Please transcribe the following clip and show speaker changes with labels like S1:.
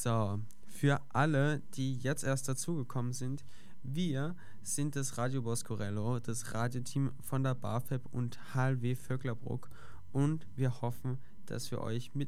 S1: So, für alle, die jetzt erst dazugekommen sind, wir sind das Radio Boscorello, das Radioteam von der BAföG und HLW Vöcklerbruck und wir hoffen, dass wir euch mit